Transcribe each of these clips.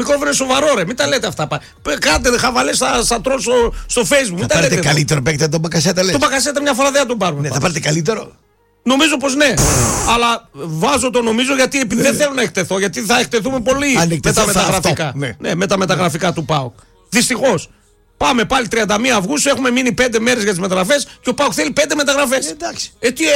Μικρόφωνο είναι σοβαρό, ρε. Μην τα λέτε αυτά. Κάντε χαβαλέ στα τρόλ στο Facebook. Θα πάρετε καλύτερο παίκτη από τον Μπακασέτα, λες? Τον Μπακασέτα μια φορά δεν θα τον πάρουμε. Ναι, θα πάρετε καλύτερο. Νομίζω πως ναι. Αλλά βάζω το νομίζω γιατί επειδή δεν θέλω να εκτεθώ. Γιατί θα εκτεθούμε πολύ με τα μεταγραφικά. Ναι, με τα μεταγραφικά του ΠΑΟΚ. Δυστυχώς. Πάμε πάλι 31 Αυγούστου, έχουμε μείνει 5 μέρες για τις μεταγραφές και ο ΠΑΟΚ θέλει 5 μεταγραφές. Εντάξει.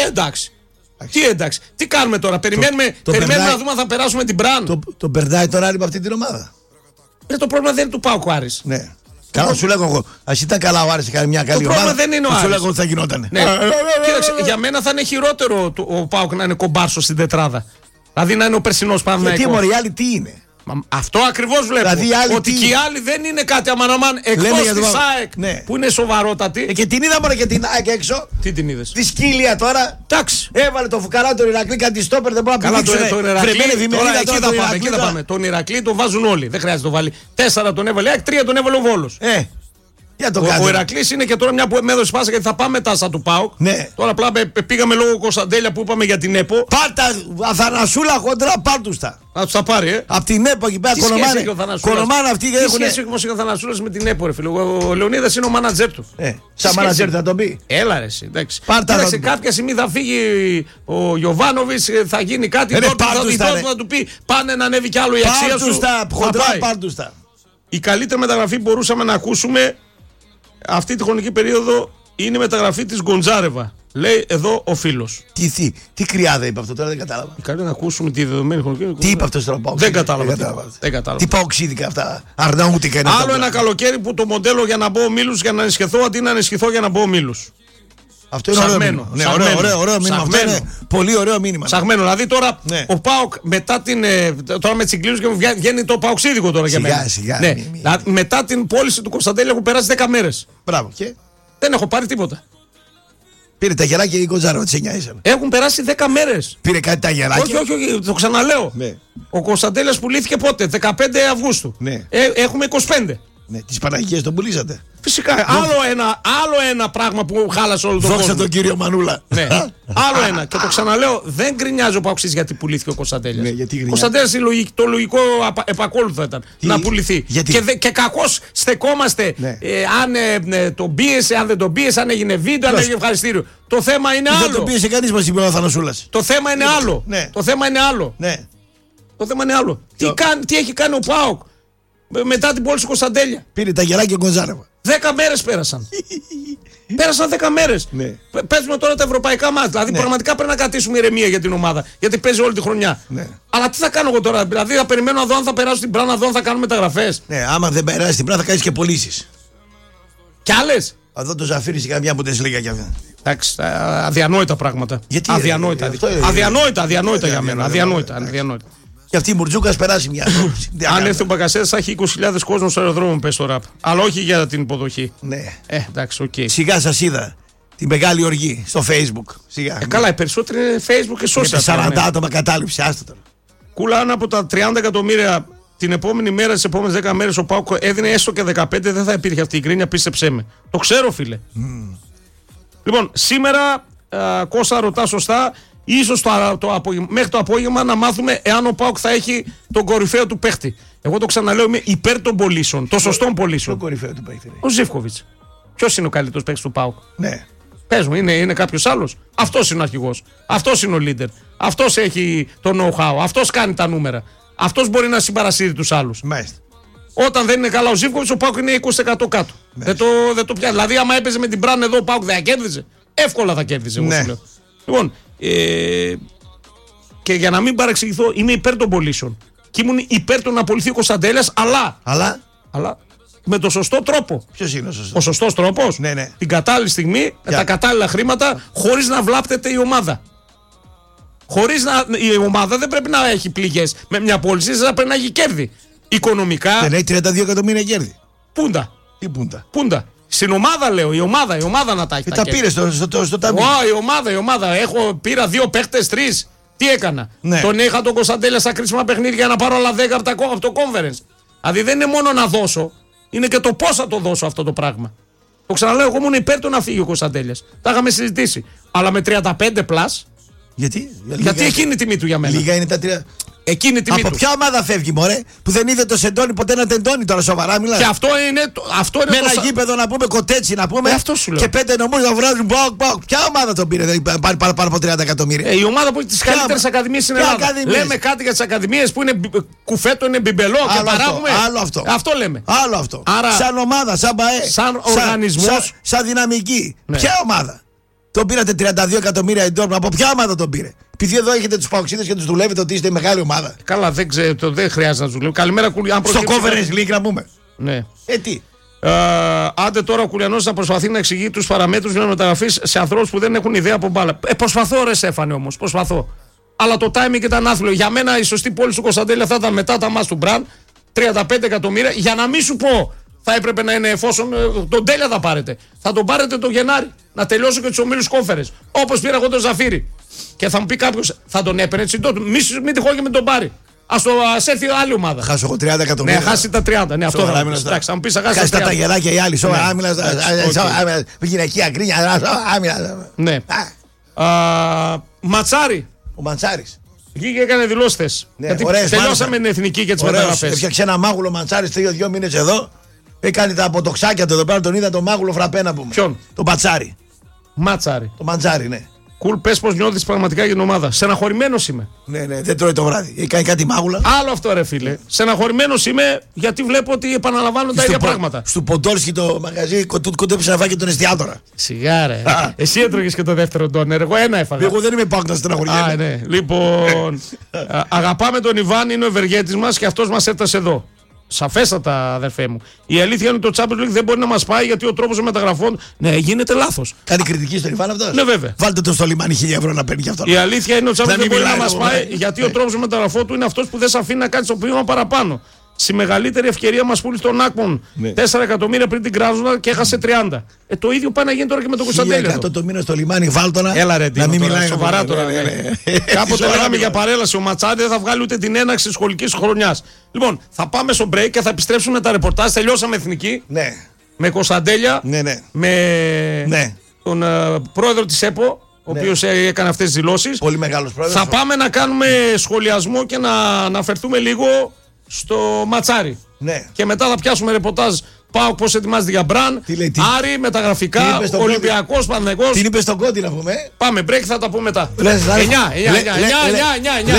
Τι εντάξει. Τι κάνουμε τώρα, περιμένουμε να δούμε αν θα περάσουμε την Μπραν. Το περνάει τώρα άλλη με αυτή την ομάδα. Το πρόβλημα δεν είναι του ΠΑΟΚ ο Άρης. Ναι. Καλά, σου λέγω εγώ. Ας ήταν καλά ο Άρης, κάνει μια καλή ομάδα. Το πρόβλημα δεν είναι ο Άρης. Σου λέγω ότι θα γινότανε. Ναι. Κοίταξε, για μένα θα είναι χειρότερο ο ΠΑΟΚ να είναι κομπάρσο στην τετράδα. Δηλαδή να είναι ο περσινός Παναθηναϊκός. Γιατί μωρέ, οι άλλοι τι είναι? Αυτό ακριβώς βλέπω. Δηλαδή, ότι και οι άλλοι δεν είναι κάτι αμαναμάν εκτός της ΑΕΚ που είναι σοβαρότατη. Και την είδα μόνο και την ΑΕΚ έξω. Τι την είδες? Τη σκύλια τώρα. Εντάξει. Έβαλε το φουκαρά τον Ηρακλή κάτι στόπερ, δεν μπορεί να πει. Τον Ηρακλή. Εκεί θα πάμε. Τον Ηρακλή τον βάζουν όλοι. Δεν χρειάζεται να το βάλει. 4 τον έβαλε ΑΕΚ, 3 τον έβαλε ο Βόλος. Ο Ηρακλής είναι και τώρα μια που με έδωσε πάσα γιατί θα πάμε μετά στα του ΠΑΟΚ. Ναι. Τώρα απλά πήγαμε λόγω Κωνσταντέλια που είπαμε για την ΕΠΟ. Πάρτα Αθανασούλα χοντρά, πάρτουστα. Να τους τα πάρει, Απ' την ΕΠΟ εκεί πέρα κονομάνε αυτοί. Τι σχέση έχει όμως ο Αθανασούλας με την ΕΠΟ, ρε φίλε? Ο Λεωνίδας είναι ο μάνατζερ του. Σαν μάνατζερ θα τον πει. Έλα ρε εσύ, εντάξει. Κοίταξε, κάποια στιγμή θα φύγει ο Γιοβάνοβιτς, θα γίνει κάτι. Τότε θα του πει πάνε να ανέβει κι άλλο η αξία σου. Πάρτουστα. Η καλύτερη μεταγραφή που μπορούσαμε να ακούσουμε αυτή τη χρονική περίοδο είναι η μεταγραφή της Γκοντζάρεβα. Λέει εδώ ο φίλος. Τι κρυάδα είπε αυτό τώρα, δεν κατάλαβα. Καλή να ακούσουμε τη δεδομένη χρονική. Τι είπε αυτό τώρα, Δεν κατάλαβα. Τι παοξίδικα αυτά. Αρναούτικα είναι. Άλλο ένα καλοκαίρι που το μοντέλο για να μπω Μήλους για να ενισχυθώ αντί να ενισχυθώ για να μπω Μήλους. Αυτό είναι σαγμένο. Ναι, ωραίο μήνυμα. Αυτό είναι πολύ ωραίο μήνυμα. Σαγμένο. Δηλαδή τώρα ο ΠΑΟΚ μετά την. Τώρα με τις συγκλίνους και μου βγαίνει το παοξίδικο τώρα για μένα. Σιγά. Μετά την πώληση του Κωνσταντέλια έχουν περάσει 10 μέρες. Μπράβο. Και δεν έχω πάρει τίποτα. Πήρε τα γεράκια η Γκοντζάρεβα, τις 9 ήσαν. Έχουν περάσει 10 μέρες. Πήρε κάτι τα γεράκια. Όχι, το ξαναλέω. Ναι. Ο Κωνσταντέλιας πουλήθηκε πότε? 15 Αυγούστου. Ναι. Έχουμε 25. Ναι, τις Παναγίες τον πουλήσατε. Φυσικά. Άλλο ένα πράγμα που χάλασε όλο τον κόσμο. Δόξα τον κύριο Μανούλα. Ναι. Άλλο ένα. Και το ξαναλέω, δεν γκρινιάζει ο Παοξής γιατί πουλήθηκε ο Κωνσταντέλιας. Ναι, γιατί ο Κωνσταντέλιας το λογικό επακόλουθο ήταν να πουληθεί. Και κακώς στεκόμαστε αν τον πίεσε, αν δεν τον πίεσε, αν έγινε βίντεο, αν έγινε ευχαριστήριο. Το θέμα είναι άλλο. Δεν τον πίεσε κανείς μας, είπε ο Αθανασούλας. Το θέμα είναι άλλο. Το θέμα είναι άλλο. Τι έχει κάνει ο ΠΑΟΚ μετά την πώληση του Κωνσταντέλια? Πήρε τα γεράκια Γκοντζάρεβα. 10 μέρες πέρασαν. Πέρασαν 10 μέρες. Ναι. Παίζουμε τώρα τα ευρωπαϊκά μάτια. Δηλαδή πραγματικά πρέπει να κρατήσουμε ηρεμία για την ομάδα. Γιατί παίζει όλη τη χρονιά. Ναι. Αλλά τι θα κάνω εγώ τώρα? Δηλαδή θα περιμένω να δω αν θα περάσω την Μπραν, να δω αν θα κάνουμε μεταγραφές. Ναι, άμα δεν περάσει την Μπραν θα κάνεις και πωλήσεις. Κι άλλες. Εδώ το Ζαφύρι σε καμιά Bundesliga κι αυτά. Εντάξει, αδιανόητα πράγματα. Γιατί? Αδιανόητα για μένα. Αδιανόητα. Και αυτή η Μουρτζούκας περάσει μια. Αν έρθει ο Μπακασέτας θα έχει 20.000 κόσμο στο αεροδρόμιο, πες το ραπ. Αλλά όχι για την υποδοχή. Ναι. Εντάξει, οκ. Σιγά σας είδα τη μεγάλη οργή στο Facebook. Σιγά. Καλά, οι περισσότεροι είναι Facebook και social. 40 άτομα κατάληψη, άστο τώρα. Κούλα, από τα 30 εκατομμύρια την επόμενη μέρα, τις επόμενες 10 μέρες, ο ΠΑΟΚ έδινε έστω και 15, δεν θα υπήρχε αυτή η γκρίνια, πίστεψέ με. Το ξέρω, φίλε. Λοιπόν, σήμερα, Κώστα ρωτά σωστά. Ίσως μέχρι το απόγευμα να μάθουμε εάν ο ΠΑΟΚ θα έχει τον κορυφαίο του παίχτη. Εγώ το ξαναλέω, είμαι υπέρ των πωλήσεων, των σωστών πωλήσεων. Ποιο κορυφαίο του παίχτη? Ο Ζίβκοβιτς. Ποιος είναι ο καλύτερος παίκτης του ΠΑΟΚ? Ναι. Πες μου, είναι κάποιος άλλος? Αυτός είναι ο αρχηγός. Αυτός είναι ο leader. Αυτός έχει το know-how. Αυτός κάνει τα νούμερα. Αυτός μπορεί να συμπαρασύρει τους άλλους. Μάλιστα. Όταν δεν είναι καλά ο Ζίβκοβιτς, ο ΠΑΟΚ είναι 20% κάτω. Δεν το πιάνει. Δηλαδή, άμα έπαιζε με την Μπραν εδώ, ο ΠΑΟΚ δεν θα κέρδιζε. Εύκολα θα κέρδιζε. Ναι. Λοιπόν, και για να μην παρεξηγηθώ, είμαι υπέρ των πωλήσεων. Και ήμουν υπέρ του να απολυθεί ο Κωνσταντέλιας, αλλά με το σωστό τρόπο. Ποιος είναι ο σωστός? Ο σωστός τρόπος, ναι. την κατάλληλη στιγμή, με τα κατάλληλα χρήματα, χωρίς να βλάπτεται η ομάδα. Η ομάδα δεν πρέπει να έχει πληγές με μια πώληση, δεν πρέπει να έχει κέρδη. Οικονομικά. Δεν έχει 32 εκατομμύρια κέρδη. Πούντα. Τι πούντα. Στην ομάδα λέω, η ομάδα να τα έχει. Τα πήρε στο ταμείο. Η ομάδα. Πήρα 2 παίχτες, 3. Τι έκανα? Ναι. Τον είχα τον Κωνσταντέλια στα κρίσιμα παιχνίδια για να πάρω άλλα 10 από το conference. Δηλαδή δεν είναι μόνο να δώσω, είναι και το πώς θα το δώσω αυτό το πράγμα. Το ξαναλέω, εγώ ήμουν υπέρ του να φύγει ο Κωνσταντέλιας. Τα είχαμε συζητήσει. Αλλά με 35+. Γιατί Εκείνη η τιμή του για μένα. Λίγα είναι τα 3. Εκείνη τιμή από του. ποια ομάδα φεύγει, μωρέ, που δεν είδε το Σεντόνι ποτέ να τεντώνει, τώρα σοβαρά μιλάς. Και αυτό είναι με ένα γήπεδο να πούμε κοτέτσι, να πούμε. Αυτό σου λέω. Και 5 νομούς να βράζουν μποκ. Ποια ομάδα τον πήρε, δεν πάρει παραπάνω από 30 εκατομμύρια. Η ομάδα που έχει τις καλύτερες ακαδημίες στην Ελλάδα. Λέμε κάτι για τις ακαδημίες που είναι κουφέτο, είναι μπιμπελό και παράγουμε. Άλλο αυτό. Αυτό λέμε. Άλλο αυτό. Άρα, σαν ομάδα, σαν ΠΑΕ. Σαν οργανισμός. Σαν δυναμική. Ναι. Ποια ομάδα. Τον πήρατε 32 εκατομμύρια η Ντόρτμουντ. Από ποια ομάδα τον πήρε. Επειδή εδώ έχετε τους παοξίδες και τους δουλεύετε ότι είστε μεγάλη ομάδα. Καλά, δεν χρειάζεται να τους δουλεύει. Καλημέρα, Κουλιανό. Στο Conference League να πούμε. Ναι. Τι. Άντε τώρα ο Κουλιανός να προσπαθεί να εξηγεί τους παραμέτρους μια μεταγραφής σε ανθρώπους που δεν έχουν ιδέα από μπάλα. Προσπαθώ, ρε Στέφανε, όμως. Προσπαθώ. Αλλά το timing ήταν άθλιο. Για μένα η σωστή πόλη του Κωνσταντέλια θα ήταν μετά τα μάτς του Μπραν. 35 εκατομμύρια. Για να μην σου πω, θα έπρεπε να είναι εφόσον τον Τέλεια θα πάρετε. Θα τον πάρετε το Γενάρη. Να τελειώσω και τους ομίλους Conference. Όπως πήρα εγώ τον Ζαφύρι. Και θα μου πει κάποιος, θα τον έπαιρνε έτσι τότε. Μην τυχόν και με τον πάρει. Ας έρθει άλλη ομάδα. Χάσω εγώ 30 εκατομμύρια. Ναι, χάσει τα 30. Ναι, αυτό θα πει. Εντάξει, θα μου πει, χάσει τα ταγεράκια οι άλλοι. Σώμα άμυνα. Γυναικεία γκρίνια. Άμυνα. Ναι. Ματσάρι. Ο Μαντσάρης. Βγήκε και έκανε δηλώσεις. Γιατί τελειώσαμε την εθνική και τις μεταγραφές. Έφτιαξε ένα μάγουλο Μαντσάρης 2 μήνες εδώ. Έκανε τα αποτοξάκια του εδώ πέρα. Τον είδα τον μάγουλο φραπέ να πούμε. Ποιον? Τον Πατσάρι. Ματσάρι. Το Μαντσάρι, ναι. Κουλ, πες πως νιώθεις πραγματικά για την ομάδα. Στεναχωρημένος είμαι. Ναι, δεν τρώει το βράδυ. Έχει κάνει κάτι μάγουλα. Άλλο αυτό, ρε φίλε. Στεναχωρημένος είμαι γιατί βλέπω ότι επαναλαμβάνουν τα ίδια πράγματα. Στου Ποντόλσκι το μαγαζί κοντέψε να φάει και τον εστιατόρα. Σιγά, ρε. Εσύ έτρωγες και το δεύτερο ντόνερ. Εγώ ένα έφαγα. Εγώ δεν είμαι πάω να στεναχωριέμαι. Ναι. Λοιπόν, αγαπάμε τον Ιβάν, είναι ο ευεργέτης μας και αυτός μας έφτασε εδώ. Σαφέστατα, αδερφέ μου. Η αλήθεια είναι ότι το Champions League δεν μπορεί να μας πάει γιατί ο τρόπος των μεταγραφών γίνεται λάθος. Κάνει κριτική στον Ιβάν αυτός. Ναι, βέβαια. Βάλτε το στο λιμάνι 1.000 ευρώ να παίρνει κι αυτό. Η αλήθεια είναι ότι ο Champions League δεν μπορεί να μας πάει γιατί ο τρόπος των μεταγραφών του είναι αυτός που δεν σε αφήνει να κάνει το βήμα παραπάνω. Στη μεγαλύτερη ευκαιρία μας πούλησε τον Άκμον 4 εκατομμύρια πριν την Κράζονα και έχασε 30. Το ίδιο πάει να γίνει τώρα και με τον Κωνσταντέλια. 100 το μήνα στο λιμάνι, βάλτονα. Έλα ρε, να μην μιλάει σοβαρά τώρα. Κάποτε λέγαμε για παρέλαση. Ο Ματσάρι δεν θα βγάλει ούτε την έναρξη της σχολικής χρονιάς. Λοιπόν, θα πάμε στο break και θα επιστρέψουμε με τα ρεπορτάζ. Τελειώσαμε εθνική. Ναι. Με Κωνσταντέλια. Με τον πρόεδρο της ΕΠΟ. Ο οποίος έκανε αυτές τις δηλώσεις. Πολύ μεγάλος πρόεδρος. Θα πάμε να κάνουμε σχολιασμό και να αναφερθούμε λίγο στο Ματσάρι. Ναι. Και μετά θα πιάσουμε ρεπορτάζ. Πάω πώς ετοιμάζεται για Μπραν. Άρη, μεταγραφικά, Ολυμπιακός, Παναθηναϊκός. Τι είπε στον Κόντι να πούμε. Πάμε break, θα τα πούμε μετά. 9.